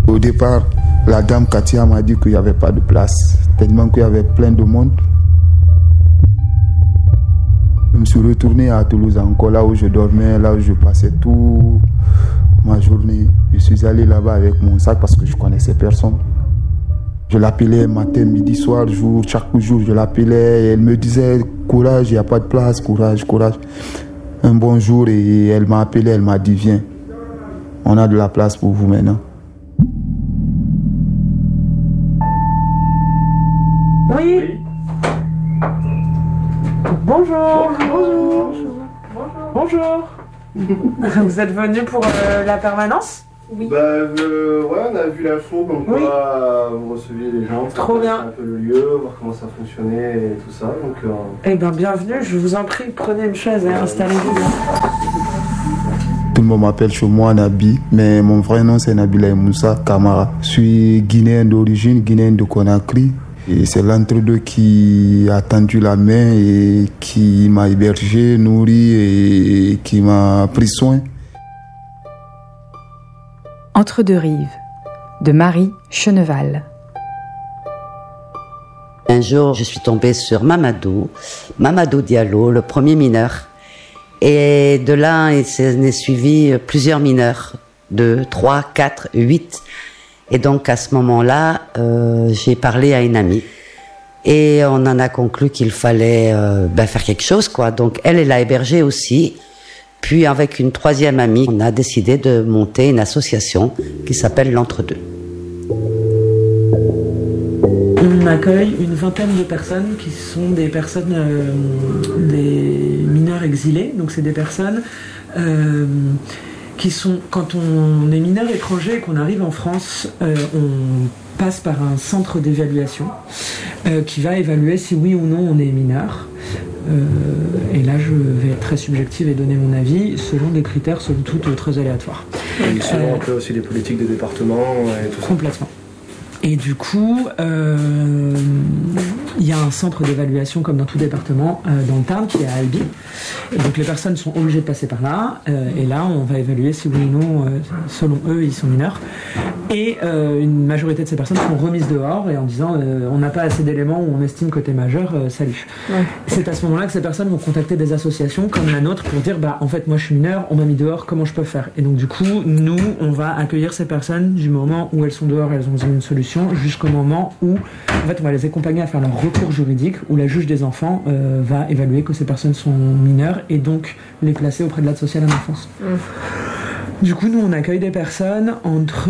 Au départ, la dame Katia m'a dit qu'il n'y avait pas de place, tellement qu'il y avait plein de monde. Je me suis retourné à Toulouse, encore là où je dormais, là où je passais toute ma journée. Je suis allé là-bas avec mon sac parce que je connaissais personne. Je l'appelais matin, midi, soir, jour, chaque jour je l'appelais. Elle me disait courage, il n'y a pas de place, courage, courage. Un bon jour, et elle m'a appelé, elle m'a dit viens, on a de la place pour vous maintenant. Oui. Bonjour. Bonjour. Bonjour. Vous êtes venu pour la permanence? Oui. Ouais, on a vu l'info comme quoi vous receviez les gens. Trop bien. Un peu le lieu, voir comment ça fonctionnait et tout ça. Donc, eh bien, bienvenue, je vous en prie, prenez une chaise et installez-vous. Tout le monde m'appelle chez moi Nabi, mais mon vrai nom c'est Nabila Moussa Kamara. Je suis guinéen d'origine, guinéen de Conakry. Et c'est l'entre-deux qui a tendu la main et qui m'a hébergé, nourri et qui m'a pris soin. Entre deux rives, de Marie Cheneval. Un jour, je suis tombée sur Mamadou Diallo, le premier mineur. Et de là, il s'en est suivi plusieurs mineurs, 2, 3, 4, 8. Et donc, à ce moment-là, j'ai parlé à une amie. Et on en a conclu qu'il fallait faire quelque chose, quoi. Donc, elle l'a hébergée aussi. Puis, avec une troisième amie, on a décidé de monter une association qui s'appelle l'Entre-deux. On accueille une vingtaine de personnes qui sont des personnes, des mineurs exilés. Donc, c'est des personnes qui sont, quand on est mineur étranger et qu'on arrive en France, on passe par un centre d'évaluation qui va évaluer si oui ou non on est mineur. Et là, je vais être très subjective et donner mon avis selon des critères, somme toute, très aléatoires. Et selon un peu aussi les politiques des départements et tout ça. Complètement. Et du coup, il y a un centre d'évaluation comme dans tout département dans le Tarn qui est à Albi. Et donc les personnes sont obligées de passer par là. Et là, on va évaluer si oui ou non, selon eux, ils sont mineurs. Et une majorité de ces personnes sont remises dehors et en disant on n'a pas assez d'éléments où on estime que t'es majeur, salut. Ouais. C'est à ce moment-là que ces personnes vont contacter des associations comme la nôtre pour dire en fait moi je suis mineur, on m'a mis dehors, comment je peux faire? Et donc du coup, nous, on va accueillir ces personnes du moment où elles sont dehors, elles ont besoin d'une solution, jusqu'au moment où en fait on va les accompagner à faire leur recours juridique où la juge des enfants va évaluer que ces personnes sont mineures et donc les placer auprès de l'aide sociale à l'enfance. Du coup, nous on accueille des personnes entre...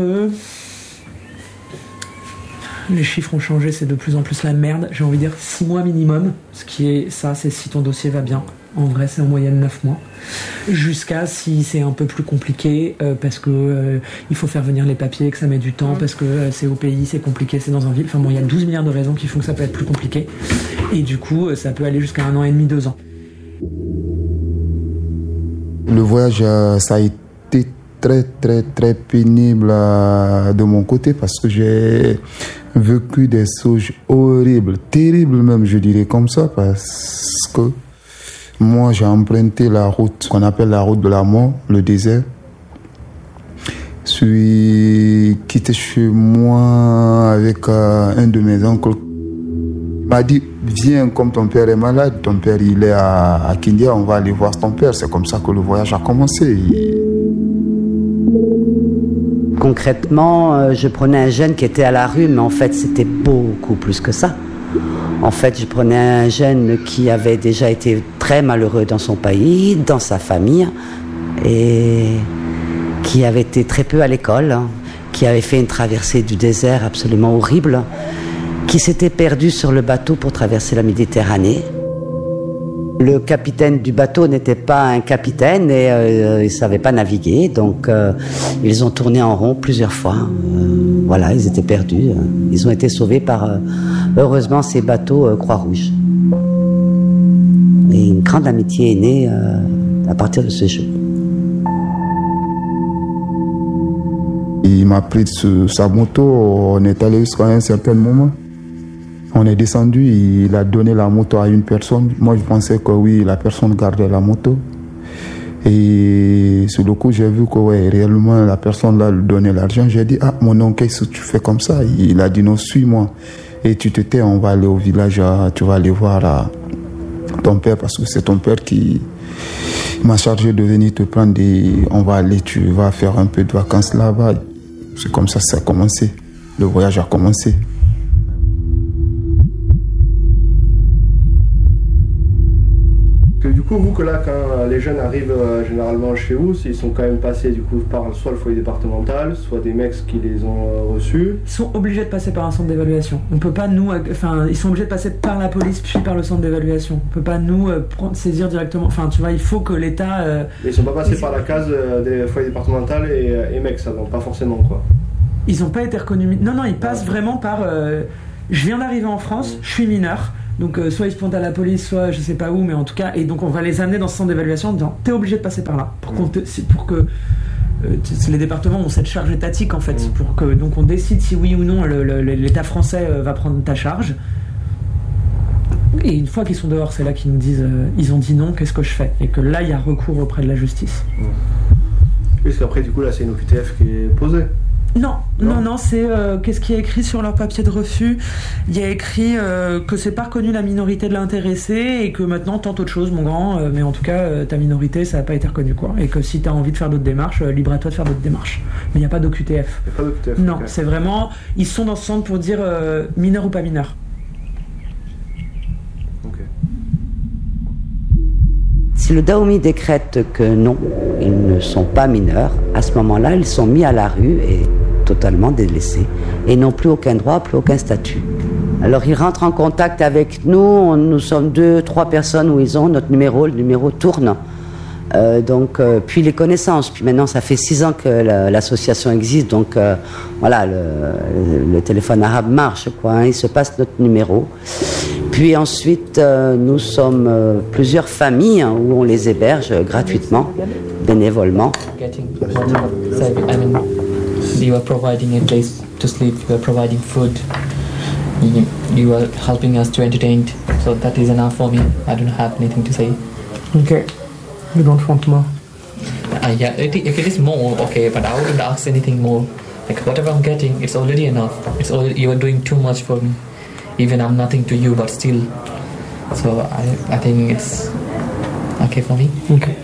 Les chiffres ont changé, c'est de plus en plus la merde. J'ai envie de dire 6 mois minimum, ce qui est ça, c'est si ton dossier va bien. En vrai, c'est en moyenne 9 mois. Jusqu'à si c'est un peu plus compliqué, parce que il faut faire venir les papiers, que ça met du temps, parce que c'est au pays, c'est compliqué, c'est dans un ville. Enfin bon, il y a 12 milliards de raisons qui font que ça peut être plus compliqué. Et du coup, ça peut aller jusqu'à 1 an et demi, 2 ans. Le voyage, ça a été très pénible de mon côté parce que j'ai vécu des choses horribles, terribles même, je dirais comme ça, parce que moi j'ai emprunté la route qu'on appelle la route de la mort, le désert. Je suis quitté chez moi avec un de mes oncles. Il m'a dit viens, comme ton père est malade, ton père il est à Kindia, on va aller voir ton père. C'est comme ça que le voyage a commencé. Concrètement, je prenais un jeune qui était à la rue, mais en fait, c'était beaucoup plus que ça. En fait, je prenais un jeune qui avait déjà été très malheureux dans son pays, dans sa famille, et qui avait été très peu à l'école, qui avait fait une traversée du désert absolument horrible, qui s'était perdu sur le bateau pour traverser la Méditerranée. Le capitaine du bateau n'était pas un capitaine et il ne savait pas naviguer, donc ils ont tourné en rond plusieurs fois. Voilà, ils étaient perdus. Ils ont été sauvés par, heureusement, ces bateaux Croix-Rouge. Et une grande amitié est née à partir de ce jour. Il m'a pris sa moto, on est allé jusqu'à un certain moment. On est descendu, il a donné la moto à une personne. Moi, je pensais que oui, la personne gardait la moto. Et sur le coup, j'ai vu que réellement, la personne là lui donnait l'argent. J'ai dit, mon oncle, qu'est-ce que tu fais comme ça? Il a dit, non, suis-moi. Et tu te tais, on va aller au village, tu vas aller voir ton père, parce que c'est ton père qui m'a chargé de venir te prendre. On va aller, tu vas faire un peu de vacances là-bas. C'est comme ça que ça a commencé. Le voyage a commencé. Du coup, vous, que là, quand les jeunes arrivent généralement chez vous, ils sont quand même passés du coup par soit le foyer départemental, soit des mecs qui les ont reçus. Ils sont obligés de passer par un centre d'évaluation. On peut pas nous, ils sont obligés de passer par la police puis par le centre d'évaluation. On peut pas nous saisir directement. Enfin, tu vois, il faut que l'État. Mais ils sont pas passés par la case des foyers départementaux et mecs, ça donc pas forcément quoi. Ils ont pas été reconnus. Non, ils passent vraiment par. Je viens d'arriver en France, je suis mineur. Donc soit ils se pointent à la police, soit je sais pas où, mais en tout cas, et donc on va les amener dans ce centre d'évaluation en disant t'es obligé de passer par là pour que les départements ont cette charge étatique en fait, pour que donc on décide si oui ou non l'État français va prendre ta charge. Et une fois qu'ils sont dehors, c'est là qu'ils nous disent ils ont dit non, qu'est-ce que je fais? Et que là il y a recours auprès de la justice. Parce qu'après du coup là c'est une OQTF qui est posée. Non, c'est qu'est-ce qui est écrit sur leur papier de refus. Il y a écrit que c'est pas reconnu la minorité de l'intéressé et que maintenant tente autre chose, mon grand, mais en tout cas ta minorité ça n'a pas été reconnu quoi. Et que si tu as envie de faire d'autres démarches, libre à toi de faire d'autres démarches. Mais il n'y a pas d'OQTF. Il n'y a pas d'OQTF. Non, okay. C'est vraiment, ils sont dans ce centre pour dire mineur ou pas mineur. Si le Dahomey décrète que non, ils ne sont pas mineurs, à ce moment-là, ils sont mis à la rue et totalement délaissés. Et n'ont plus aucun droit, plus aucun statut. Alors ils rentrent en contact avec nous, nous sommes 2-3 personnes où ils ont notre numéro, le numéro tourne. Puis les connaissances, puis maintenant ça fait 6 ans que l'association existe, donc voilà, le téléphone arabe marche, quoi, hein, il se passe notre numéro. Puis ensuite, nous sommes plusieurs familles où on les héberge gratuitement, bénévolement. You are providing a place to sleep, you are providing food, you are helping us to entertain, so that is enough for me. I don't have anything to say. Okay. You don't want more? Yeah, if it is more, okay, but I wouldn't ask anything more. Like whatever I'm getting, it's already enough. You are doing too much for me. Even I'm nothing to you, but still. So I think it's okay for me. Okay.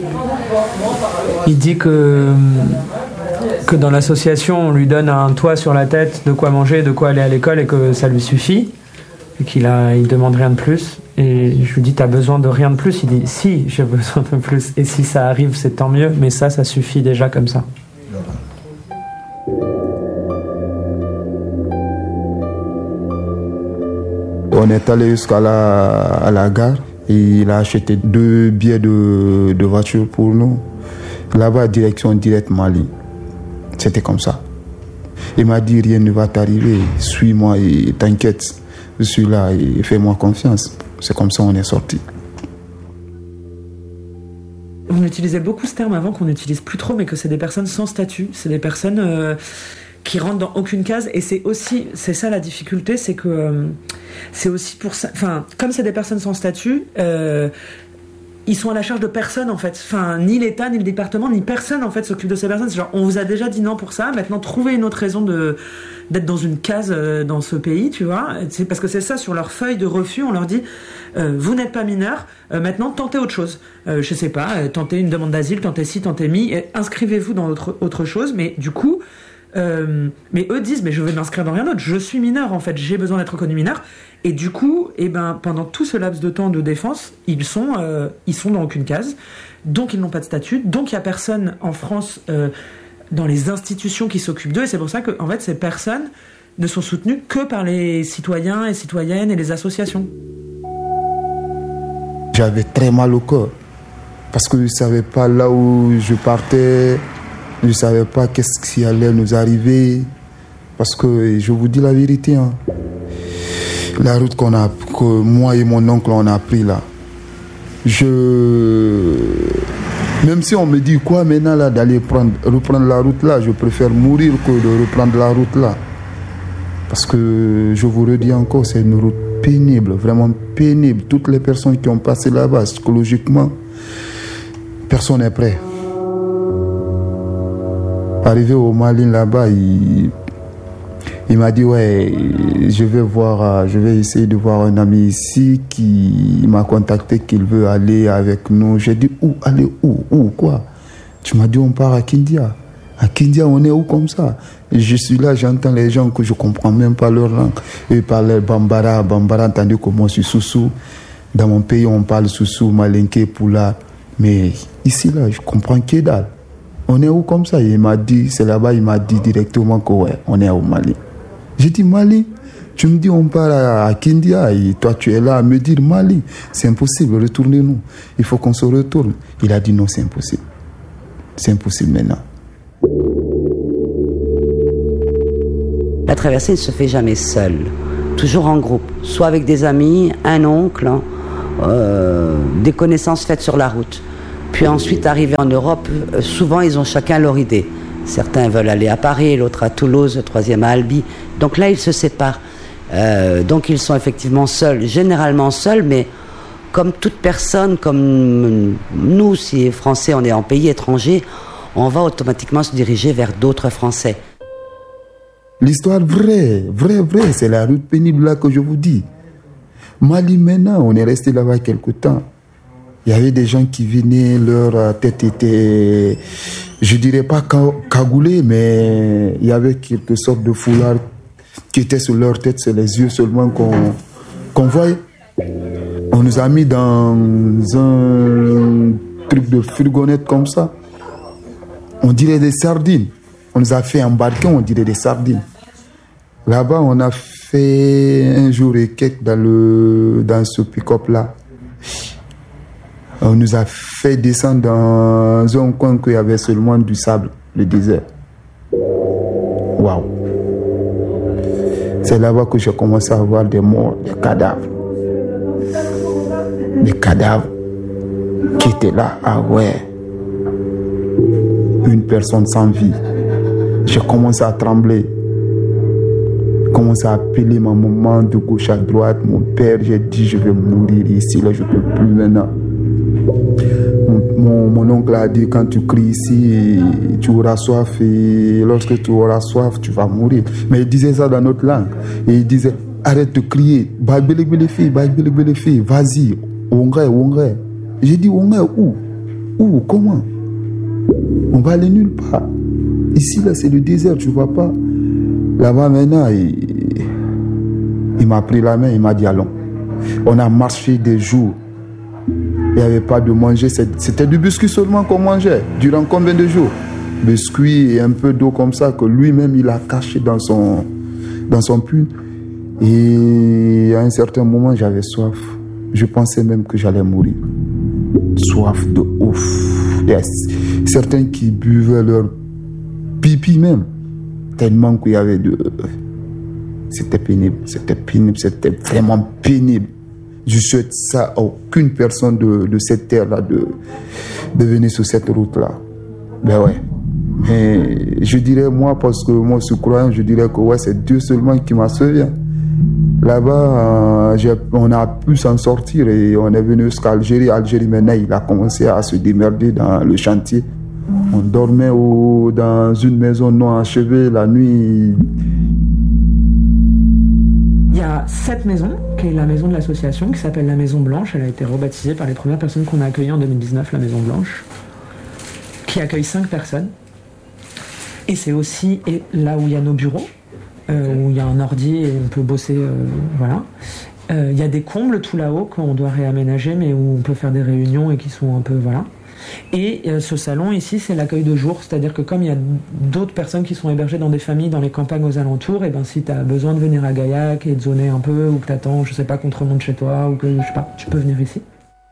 Il dit que dans l'association, on lui donne un toit sur la tête, de quoi manger, de quoi aller à l'école et que ça lui suffit. Et il demande rien de plus. Et je lui dis, t'as besoin de rien de plus? Il dit, si, j'ai besoin de plus. Et si ça arrive, c'est tant mieux, mais ça suffit déjà comme ça. On est allé jusqu'à la gare et il a acheté 2 billets de voiture pour nous. Là-bas, direction direct Mali. C'était comme ça. Il m'a dit, rien ne va t'arriver, suis-moi et t'inquiète. Je suis là et fais-moi confiance. C'est comme ça qu'on est sorti. On utilisait beaucoup ce terme avant qu'on n'utilise plus trop, mais que c'est des personnes sans statut. C'est des personnes qui rentrent dans aucune case. Et c'est ça la difficulté, c'est que c'est aussi pour ça. Enfin, comme c'est des personnes sans statut, ils sont à la charge de personne en fait. Enfin, ni l'État, ni le département, ni personne en fait s'occupe de ces personnes. C'est genre, on vous a déjà dit non pour ça. Maintenant, trouvez une autre raison d'être dans une case dans ce pays, tu vois. C'est parce que c'est ça, sur leur feuille de refus, on leur dit vous n'êtes pas mineur, maintenant tentez autre chose. Je sais pas, tentez une demande d'asile, tentez ci, tentez mi, inscrivez-vous dans autre chose. Mais du coup, mais eux disent mais je vais m'inscrire dans rien d'autre. Je suis mineur en fait, j'ai besoin d'être reconnu mineur. Et du coup, pendant tout ce laps de temps de défense, ils sont dans aucune case, donc ils n'ont pas de statut, donc il n'y a personne en France dans les institutions qui s'occupent d'eux, et c'est pour ça que en fait, ces personnes ne sont soutenues que par les citoyens et citoyennes et les associations. J'avais très mal au corps, parce que je ne savais pas là où je partais, je ne savais pas qu'est-ce qui allait nous arriver, parce que je vous dis la vérité, hein. La route que moi et mon oncle on a pris là, même si on me dit quoi maintenant là d'aller reprendre la route là, je préfère mourir que de reprendre la route là, parce que je vous redis encore, c'est une route pénible, vraiment pénible. Toutes les personnes qui ont passé là-bas psychologiquement, personne n'est prêt. Arrivé au Mali là-bas, il m'a dit ouais, je vais essayer de voir un ami ici qui m'a contacté qu'il veut aller avec nous. J'ai dit où? Aller où quoi? Tu m'as dit on part à Kindia. À Kindia, on est où comme ça? Je suis là, j'entends les gens que je comprends même pas leur langue. Ils parlaient Bambara, entendu que moi je suis Soussou. Dans mon pays, on parle Soussou, Malinké, Poula. Mais ici, là, je comprends que dalle. On est où comme ça? Il m'a dit, c'est là-bas, il m'a dit directement que ouais, on est au Mali. J'ai dit Mali? Tu me dis on part à Kindia et toi tu es là à me dire Mali. C'est impossible, retournez-nous. Il faut qu'on se retourne. Il a dit non, c'est impossible. C'est impossible maintenant. La traversée ne se fait jamais seule, toujours en groupe, soit avec des amis, un oncle, des connaissances faites sur la route. Puis ensuite, arrivé en Europe, souvent ils ont chacun leur idée. Certains veulent aller à Paris, l'autre à Toulouse, le troisième à Albi. Donc là, ils se séparent. Donc ils sont effectivement seuls, généralement seuls, mais comme toute personne, comme nous, si Français, on est en pays étranger, on va automatiquement se diriger vers d'autres Français. L'histoire vraie, c'est la route pénible là que je vous dis. Mali maintenant, on est resté là-bas quelque temps. Il y avait des gens qui venaient, leur tête était, je dirais pas cagoulée, mais il y avait quelque sorte de foulard qui était sur leur tête, c'est les yeux seulement qu'on voyait. On nous a mis dans un truc de fourgonnette comme ça. On dirait des sardines. On nous a fait embarquer, on dirait des sardines. Là-bas, on a fait un jour et quelques dans ce pick-up là. On nous a fait descendre dans un coin où il y avait seulement du sable, le désert. Waouh! C'est là-bas que j'ai commencé à voir des morts, des cadavres. Des cadavres qui étaient là. Ah ouais! Une personne sans vie. J'ai commencé à trembler. J'ai commencé à appeler ma maman de gauche à droite, mon père. J'ai dit, je vais mourir ici, là, je ne peux plus maintenant. Mon oncle a dit, quand tu cries ici, tu auras soif, et lorsque tu auras soif, tu vas mourir. Mais il disait ça dans notre langue. Et il disait, arrête de crier, fille, vas-y, Ongre. J'ai dit, Ongre, où, comment? On va aller nulle part. Ici, là, c'est le désert, tu vois pas. Là-bas, maintenant, il m'a pris la main, il m'a dit, allons. On a marché des jours. Il n'y avait pas de manger. C'était du biscuit seulement qu'on mangeait. Durant combien de jours? Biscuit et un peu d'eau comme ça que lui-même, il a caché dans son pull. Et à un certain moment, j'avais soif. Je pensais même que j'allais mourir. Soif de ouf. Yes. Certains qui buvaient leur pipi même. Tellement qu'il y avait de... C'était pénible, c'était vraiment pénible. Je souhaite ça à aucune personne de cette terre-là de venir sur cette route-là. Ben ouais. Mais je dirais, moi, parce que moi, je suis croyant, je dirais que ouais, c'est Dieu seulement qui m'a sauvé. Là-bas, on a pu s'en sortir et on est venu jusqu'à Algérie. Algérie, maintenant, il a commencé à se démerder dans le chantier. On dormait dans une maison non achevée la nuit. Il y a cette maison, qui est la maison de l'association, qui s'appelle la Maison Blanche. Elle a été rebaptisée par les premières personnes qu'on a accueillies en 2019, la Maison Blanche, qui accueille 5 personnes. Et c'est aussi là où il y a nos bureaux, où il y a un ordi et on peut bosser, voilà. Il y a des combles tout là-haut qu'on doit réaménager, mais où on peut faire des réunions et qui sont un peu, voilà. Et ce salon ici, c'est l'accueil de jour, c'est-à-dire que comme il y a d'autres personnes qui sont hébergées dans des familles dans les campagnes aux alentours, et ben si tu as besoin de venir à Gaillac et de zoner un peu, ou que t'attends, je sais pas, qu'on te remonte chez toi, ou que, je sais pas, tu peux venir ici.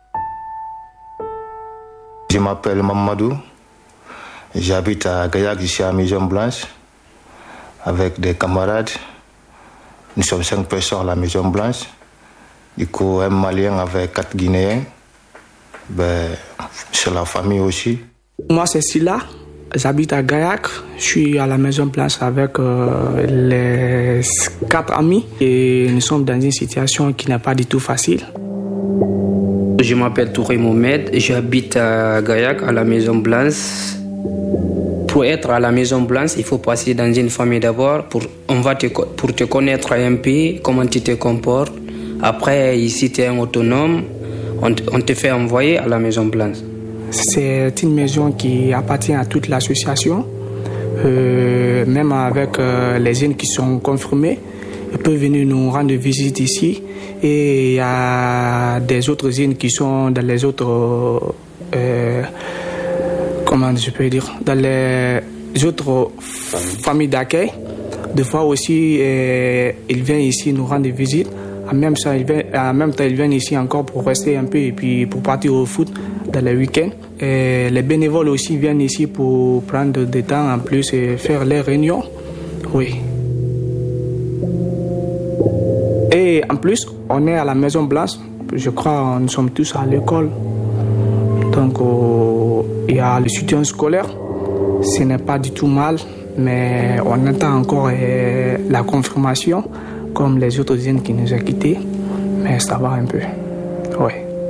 Je m'appelle Mamadou, j'habite à Gaillac, je suis à Maison Blanche, avec des camarades. Nous sommes 5 personnes à la Maison Blanche, du coup un Malien avec 4 Guinéens. Ben, c'est la famille aussi. Moi, c'est Silla. J'habite à Gaillac. Je suis à la Maison Blanche avec les 4 amis. Et nous sommes dans une situation qui n'est pas du tout facile. Je m'appelle Touré Mohamed, j'habite à Gaillac, à la Maison Blanche. Pour être à la Maison Blanche, il faut passer dans une famille d'abord pour te connaître un peu, comment tu te comportes. Après, ici, tu es un autonome, on te fait envoyer à la Maison Blanche. C'est une maison qui appartient à toute l'association, même avec les jeunes qui sont confirmés. Ils peuvent venir nous rendre visite ici. Et il y a des autres jeunes qui sont dans les autres... comment je peux dire, dans les autres familles d'accueil. Des fois aussi, ils viennent ici nous rendre visite. En même temps, ils viennent ici encore pour rester un peu et puis pour partir au foot dans les week-ends. Et les bénévoles aussi viennent ici pour prendre du temps en plus et faire les réunions. Oui. Et en plus, on est à la Maison Blanche. Je crois que nous sommes tous à l'école. Donc, il y a le soutien scolaire. Ce n'est pas du tout mal, mais on attend encore la confirmation, comme les autres jeunes qui nous ont quittés. Mais ça va un peu. Oui.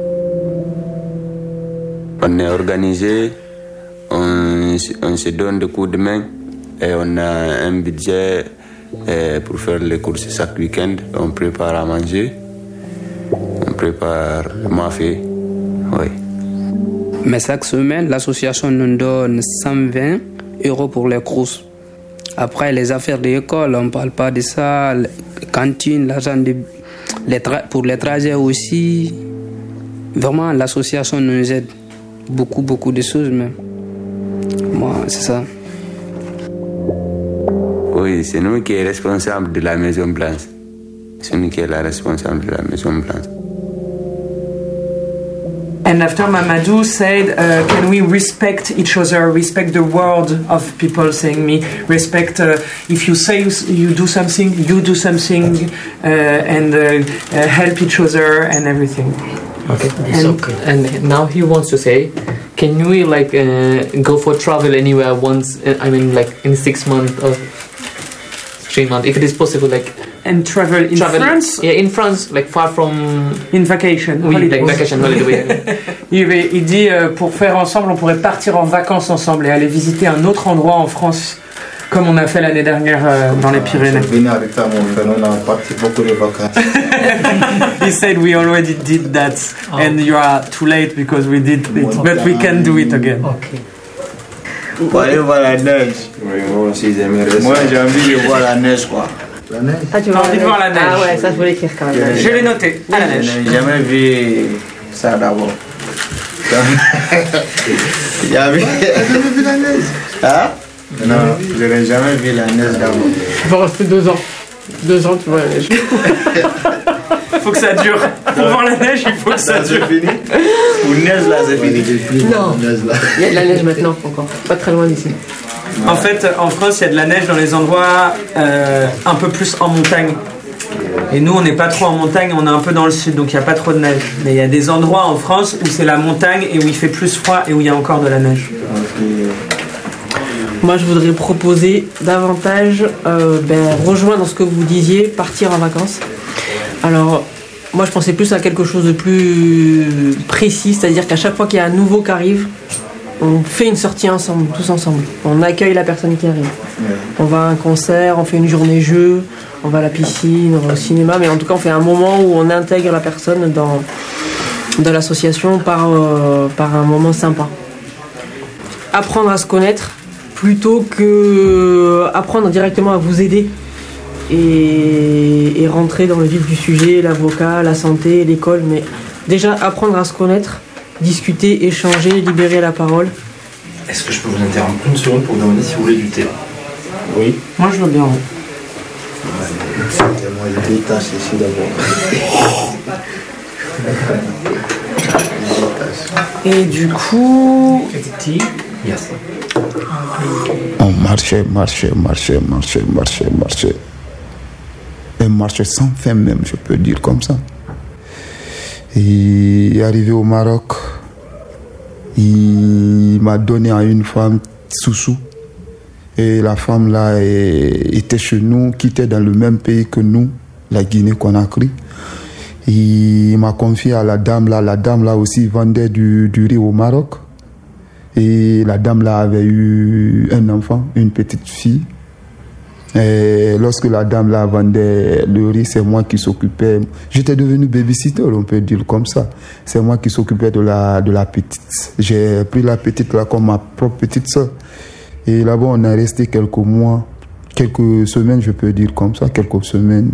On est organisé, on se donne des coups de main et on a un budget pour faire les courses chaque week-end. On prépare à manger, on prépare le mafé. Oui. Mais chaque semaine, l'association nous donne 120 € pour les courses. Après, les affaires de l'école, on ne parle pas de ça. La cantine, l'argent pour les trajets aussi. Vraiment, l'association nous aide beaucoup de choses même. Moi, c'est ça. Oui, c'est nous qui sommes responsables de la Maison Blanche. C'est nous qui sommes responsables de la Maison Blanche. And after Mamadou said, can we respect each other, respect the word of people saying me, respect if you say you do something, and help each other and everything. Okay. And now he wants to say, can we like go for travel anywhere once? I mean, like in 6 months or 3 months, if it is possible, like. And travel in France? Yeah, in France, like far from... In vacation. Oui, holidays. Like vacation holiday. Il dit, pour faire ensemble, on pourrait partir en vacances ensemble et aller visiter un autre endroit en France, comme on a fait l'année dernière dans les Pyrénées. Venir avec ta mon frère, on a parti beaucoup de vacances. He said we already did that, and you are too late because we did it, but we can do it again. Okay. Pour aller voir la neige. Oui, moi aussi j'aimerais ça. Moi j'ai envie de voir la neige quoi. La neige. Ah, tu as envie de voir la neige? Ah ouais, ça je voulais écrire quand même. Je l'ai noté, à la neige. J'ai jamais vu ça d'abord. J'ai jamais vu la neige. Hein? Non, je n'ai jamais vu la neige d'abord. Il faut rester 2 ans. 2 ans, tu vois la neige. Il faut que ça dure. Pour voir la neige, il faut que ça dure. C'est fini? Pour neige là, c'est fini. Non, il y a de la neige maintenant encore. Pas très loin d'ici. En fait, en France, il y a de la neige dans les endroits un peu plus en montagne. Et nous, on n'est pas trop en montagne, on est un peu dans le sud, donc il n'y a pas trop de neige. Mais il y a des endroits en France où c'est la montagne et où il fait plus froid et où il y a encore de la neige. Moi, je voudrais proposer davantage rejoindre ce que vous disiez, partir en vacances. Alors, moi, je pensais plus à quelque chose de plus précis, c'est-à-dire qu'à chaque fois qu'il y a un nouveau qui arrive, on fait une sortie ensemble, tous ensemble. On accueille la personne qui arrive. On va à un concert, on fait une journée jeu, on va à la piscine, on va au cinéma, mais en tout cas, on fait un moment où on intègre la personne dans l'association par un moment sympa. Apprendre à se connaître plutôt que apprendre directement à vous aider et rentrer dans le vif du sujet, l'avocat, la santé, l'école, mais déjà apprendre à se connaître, discuter, échanger, libérer la parole. Est-ce que je peux vous interrompre une seconde pour demander si vous voulez du thé? Oui. Moi je veux bien. Moi je détache ici d'abord. Et du coup... Yes. On marchait. Et marchait sans fin même, je peux dire comme ça. Et arrivé au Maroc, il m'a donné à une femme Soussou. Et la femme là était chez nous, qui était dans le même pays que nous, la Guinée-Conakry. Il m'a confié à la dame là. La dame là aussi vendait du riz au Maroc. Et la dame là avait eu un enfant, une petite fille. Et lorsque la dame là vendait le riz, c'est moi qui s'occupais. J'étais devenu babysitter, on peut dire comme ça. C'est moi qui s'occupais de la petite. J'ai pris la petite là comme ma propre petite soeur. Et là-bas, on est resté quelques mois, quelques semaines, je peux dire comme ça, quelques semaines.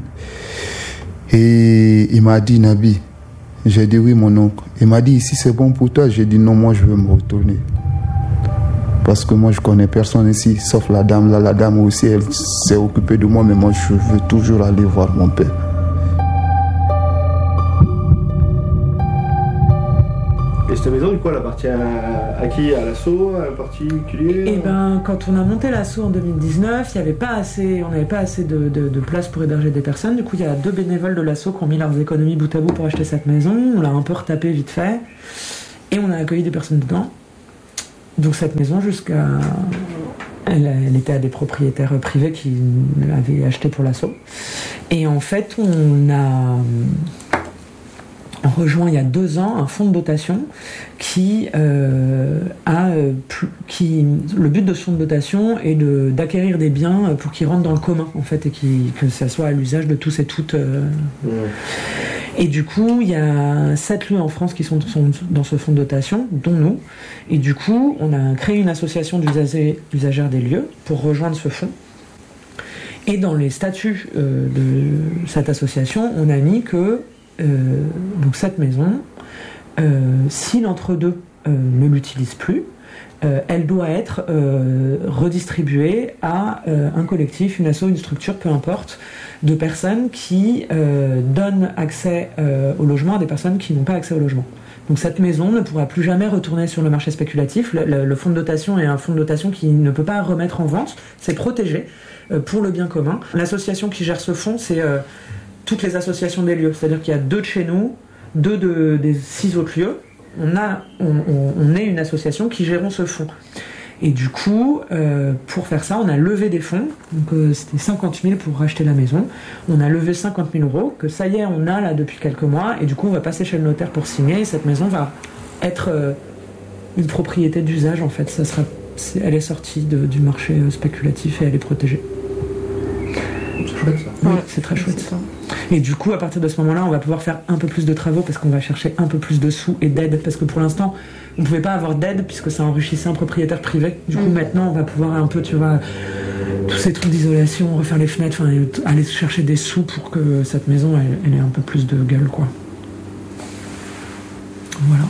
Et il m'a dit, Nabi, j'ai dit oui, mon oncle. Il m'a dit, ici c'est bon pour toi. J'ai dit non, moi je veux me retourner. Parce que moi je connais personne ici, sauf la dame là. La dame aussi, elle s'est occupée de moi, mais moi je veux toujours aller voir mon père. Et cette maison, du coup, elle appartient à qui? À l'asso, à un particulier? Et ben, quand on a monté l'asso en 2019, on n'avait pas assez de place pour héberger des personnes. Du coup, il y a 2 bénévoles de l'asso qui ont mis leurs économies bout à bout pour acheter cette maison. On l'a un peu retapé vite fait. Et on a accueilli des personnes dedans. Donc cette maison, elle était à des propriétaires privés qui l'avaient acheté pour l'asso. Et en fait, on a rejoint il y a 2 ans un fonds de dotation qui le but de ce fonds de dotation est d'acquérir des biens pour qu'ils rentrent dans le commun en fait et que ça soit à l'usage de tous et toutes. Et du coup, il y a 7 lieux en France qui sont dans ce fonds de dotation, dont nous. Et du coup, on a créé une association d'usagères des lieux pour rejoindre ce fonds. Et dans les statuts de cette association, on a mis que donc cette maison, si l'entre-deux ne l'utilise plus, elle doit être redistribuée à un collectif, une asso, une structure, peu importe, de personnes qui donnent accès au logement à des personnes qui n'ont pas accès au logement. Donc cette maison ne pourra plus jamais retourner sur le marché spéculatif. Le fonds de dotation est un fonds de dotation qui ne peut pas remettre en vente, c'est protégé pour le bien commun. L'association qui gère ce fonds, c'est toutes les associations des lieux, c'est-à-dire qu'il y a 2 de chez nous, 2 des 6 autres lieux. On est une association qui gère ce fonds. Et du coup, pour faire ça, on a levé des fonds. Donc c'était 50 000 pour racheter la maison. On a levé 50 000 euros, que ça y est, on a là depuis quelques mois. Et du coup, on va passer chez le notaire pour signer. Et cette maison va être une propriété d'usage, en fait. Elle est sortie du marché spéculatif et elle est protégée. C'est chouette ça. Oui, c'est très chouette ça. Et du coup, à partir de ce moment-là, on va pouvoir faire un peu plus de travaux parce qu'on va chercher un peu plus de sous et d'aide. Parce que pour l'instant, on ne pouvait pas avoir d'aide puisque ça enrichissait un propriétaire privé. Du coup, maintenant, on va pouvoir un peu, tu vois, tous ces trucs d'isolation, refaire les fenêtres, aller chercher des sous pour que cette maison, elle ait un peu plus de gueule, quoi. Voilà.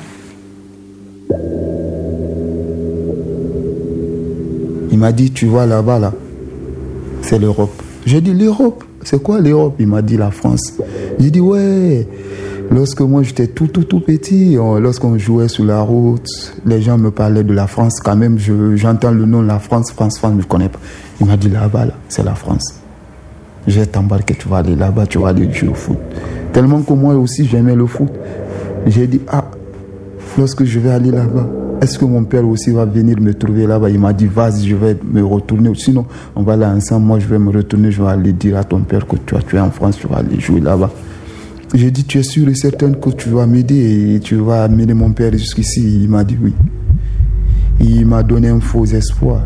Il m'a dit, tu vois là-bas, là, c'est l'Europe. J'ai dit, l'Europe, c'est quoi l'Europe? Il m'a dit, la France. J'ai dit, ouais, lorsque moi j'étais tout petit, lorsqu'on jouait sur la route, les gens me parlaient de la France. Quand même, j'entends le nom, la France, mais je ne connais pas. Il m'a dit, là-bas, là, c'est la France. Je vais t'embarquer, tu vas aller là-bas, tu vas aller jouer au foot. Tellement que moi aussi, j'aimais le foot. J'ai dit, lorsque je vais aller là-bas, est-ce que mon père aussi va venir me trouver là-bas? Il m'a dit, vas-y, je vais me retourner. Sinon, on va aller ensemble. Moi, je vais me retourner. Je vais aller dire à ton père que tu es en France. Tu vas aller jouer là-bas. J'ai dit, tu es sûr et certain que tu vas m'aider et tu vas amener mon père jusqu'ici? Il m'a dit oui. Il m'a donné un faux espoir.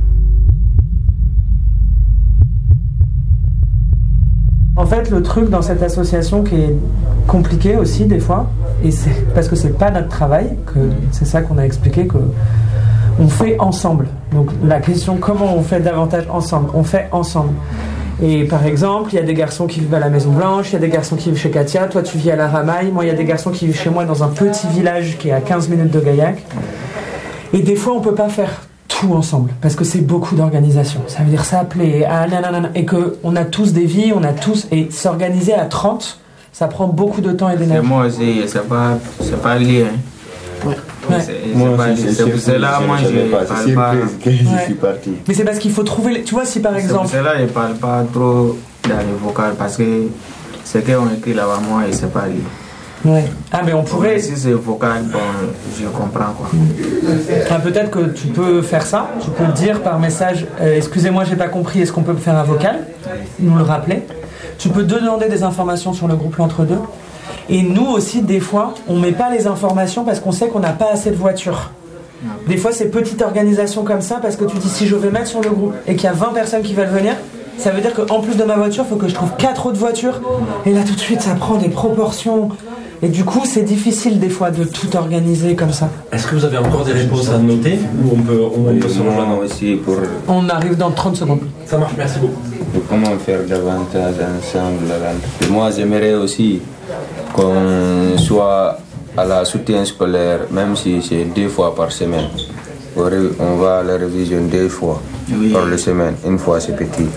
En fait, le truc dans cette association qui est compliqué aussi des fois, et c'est parce que c'est pas notre travail, que c'est ça qu'on a expliqué, que on fait ensemble. Donc la question, comment on fait davantage ensemble? On fait ensemble. Et par exemple, il y a des garçons qui vivent à la Maison Blanche, il y a des garçons qui vivent chez Katia, toi tu vis à la Ramaille, moi il y a des garçons qui vivent chez moi dans un petit village qui est à 15 minutes de Gaillac. Et des fois on peut pas faire tout ensemble, parce que c'est beaucoup d'organisation. Ça veut dire s'appeler, et qu'on a tous des vies, et s'organiser à 30, ça prend beaucoup de temps et d'énergie. Moi aussi, c'est pas lié. Hein. Ouais. C'est pour cela, moi, je parle pas. Je suis parti. Mais c'est parce qu'il faut trouver, tu vois, si par exemple... C'est pour cela que je parle pas trop dans le vocal, parce que ce qu'on écrit là-bas, moi, c'est pas lié. Ouais. Ah, mais on pourrait... Si c'est vocal, bon, je comprends, quoi. Peut-être que tu peux faire ça, tu peux le dire par message, excusez-moi, j'ai pas compris, est-ce qu'on peut faire un vocal? Nous le rappeler. Tu peux demander des informations sur le groupe L'Entre-deux. Et nous aussi, des fois, on met pas les informations parce qu'on sait qu'on n'a pas assez de voitures. Des fois, c'est petite organisation comme ça parce que tu dis si je vais mettre sur le groupe et qu'il y a 20 personnes qui veulent venir, ça veut dire qu'en plus de ma voiture, il faut que je trouve 4 autres voitures. Et là, tout de suite, ça prend des proportions. Et du coup, c'est difficile des fois de tout organiser comme ça. Est-ce que vous avez encore des réponses à noter ou on peut se rejoindre aussi pour... On arrive dans 30 secondes. Ça marche, merci beaucoup. Comment faire davantage ensemble. Moi, j'aimerais aussi qu'on soit à la soutien scolaire, même si c'est 2 fois par semaine. On va à la révision 2 fois par la semaine. Une fois, c'est petit.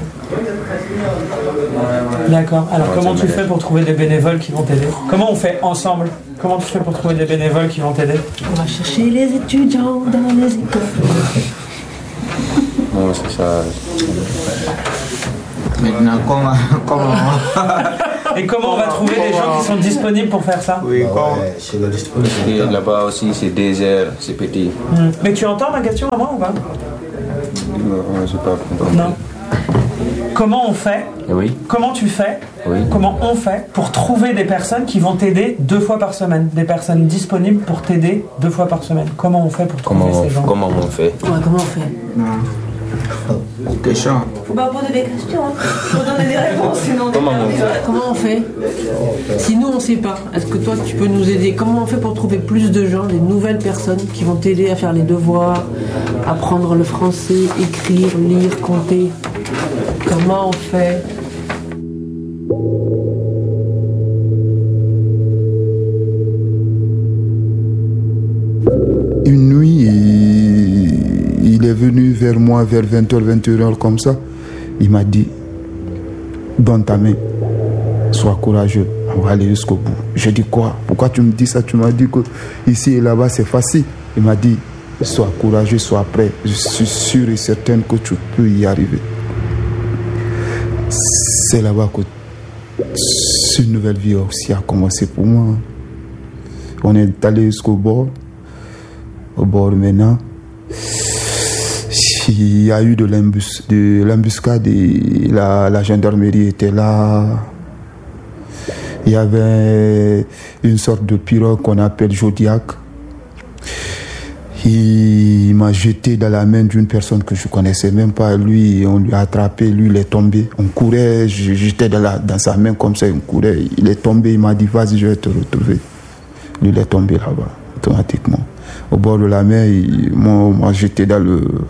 D'accord. Alors, comment tu fais pour trouver des bénévoles qui vont t'aider? Comment on fait ensemble? Comment tu fais pour trouver des bénévoles qui vont t'aider? On va chercher les étudiants dans les écoles. Non, c'est ça. Maintenant, comment Et comment on va trouver des gens qui sont disponibles pour faire ça? Oui, et là-bas aussi, c'est désert, c'est petit. Mais tu entends ma question à moi ou pas? Non, je sais pas. Non. Comment on fait? Oui. Comment tu fais? Oui. Comment on fait pour trouver des personnes qui vont t'aider 2 fois par semaine? Des personnes disponibles pour t'aider 2 fois par semaine. Comment on fait pour trouver ces gens? Comment on fait? Ouais, comment on fait? Question. Faut pas poser des questions, faut donner des réponses, sinon Comment on fait? Si nous on sait pas, est-ce que toi tu peux nous aider? Comment on fait pour trouver plus de gens, des nouvelles personnes qui vont t'aider à faire les devoirs, apprendre le français, écrire, lire, compter? Comment on fait? Une nuit, il est venu vers moi vers 20h, 21h comme ça. Il m'a dit, donne ta main, sois courageux, on va aller jusqu'au bout. J'ai dit quoi? Pourquoi tu me dis ça? Tu m'as dit que ici et là-bas c'est facile. Il m'a dit, sois courageux, sois prêt. Je suis sûr et certain que tu peux y arriver. C'est là-bas que une nouvelle vie aussi a commencé pour moi. On est allé jusqu'au bord. Au bord maintenant, il y a eu de l'embuscade et la gendarmerie était là. Il y avait une sorte de pirogue qu'on appelle Zodiac. Il m'a jeté dans la main d'une personne que je ne connaissais même pas. Lui, on lui a attrapé, lui il est tombé. On courait, j'étais dans sa main comme ça, on courait. Il est tombé, il m'a dit vas-y, je vais te retrouver. Lui il est tombé là-bas, automatiquement. Au bord de la mer, moi j'étais dans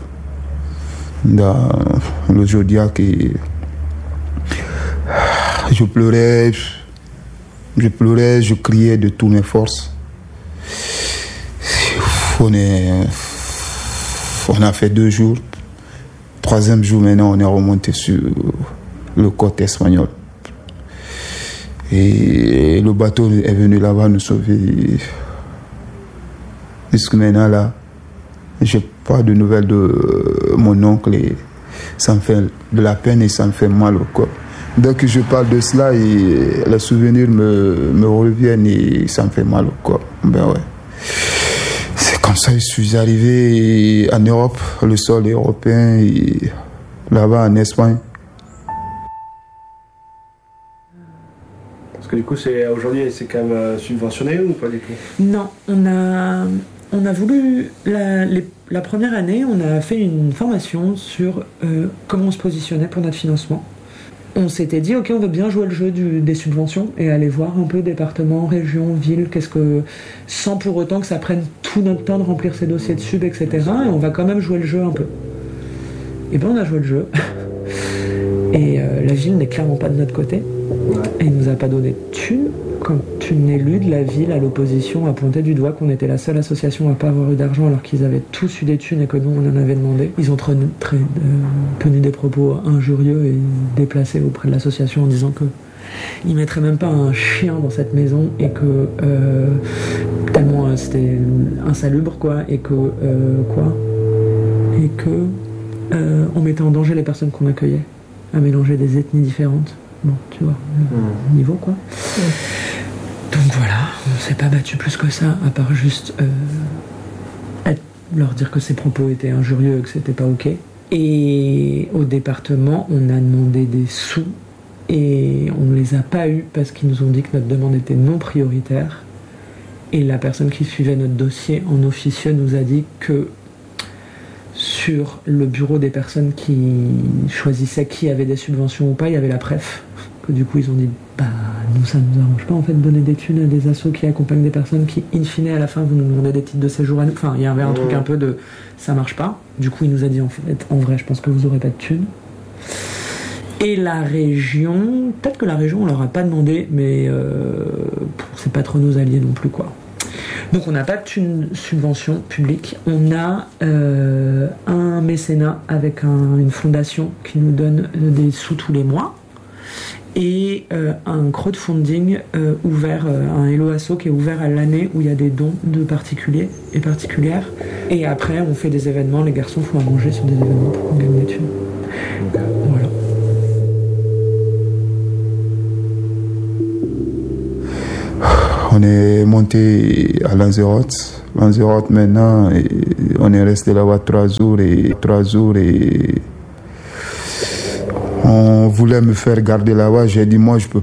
le Zodiac et je pleurais, je criais de toutes mes forces. On a fait 2 jours. 3e jour maintenant, on est remonté sur le côte espagnol. Et le bateau est venu là-bas nous sauver. Jusque maintenant là, j'ai pas de nouvelles de mon oncle et ça me fait de la peine et ça me fait mal au corps. Dès que je parle de cela, et les souvenirs me reviennent et ça me fait mal au corps. Ben ouais. C'est comme ça que je suis arrivé en Europe, le sol européen, et là-bas en Espagne. Parce que du coup, aujourd'hui, c'est quand même subventionné ou pas du tout? Non, on a voulu, la première année, on a fait une formation sur comment on se positionnait pour notre financement. On s'était dit, ok, on veut bien jouer le jeu des subventions et aller voir un peu département, région, ville, sans pour autant que ça prenne tout notre temps de remplir ces dossiers de sub, etc. Et on va quand même jouer le jeu un peu. Et bien on a joué le jeu. Et la ville n'est clairement pas de notre côté. Et il nous a pas donné de thunes. Quand une élue de la ville à l'opposition a pointé du doigt qu'on était la seule association à pas avoir eu d'argent alors qu'ils avaient tous eu des thunes et que nous on en avait demandé. Ils ont tenu des propos injurieux et déplacés auprès de l'association en disant que ils mettraient même pas un chien dans cette maison et que tellement c'était insalubre quoi et que on mettait en danger les personnes qu'on accueillait à mélanger des ethnies différentes. Bon, tu vois, le niveau quoi. Donc voilà, on s'est pas battu plus que ça, à part juste leur dire que ces propos étaient injurieux et que c'était pas ok. Et au département, on a demandé des sous et on ne les a pas eus parce qu'ils nous ont dit que notre demande était non prioritaire. Et la personne qui suivait notre dossier en officieux nous a dit que sur le bureau des personnes qui choisissaient qui avait des subventions ou pas, il y avait la préf. Que du coup, ils ont dit, nous, ça ne nous arrange pas en fait de donner des thunes à des assos qui accompagnent des personnes qui, in fine, à la fin, vous nous demandez des titres de séjour à nous. Enfin, il y avait un truc un peu de, ça marche pas. Du coup, il nous a dit, en vrai, je pense que vous aurez pas de thunes. Et la région, peut-être que la région, on leur a pas demandé, mais c'est pas trop nos alliés non plus, quoi. Donc on n'a pas de subvention publique, on a un mécénat avec une fondation qui nous donne des sous tous les mois et un crowdfunding ouvert, un Hello Asso qui est ouvert à l'année où il y a des dons de particuliers et particulières. Et après on fait des événements, les garçons font à manger sur des événements pour qu'on gagne des thunes. Voilà. On est monté à Lanzarote. Lanzarote maintenant, et on est resté là-bas 3 jours et on voulait me faire garder là-bas. J'ai dit moi je peux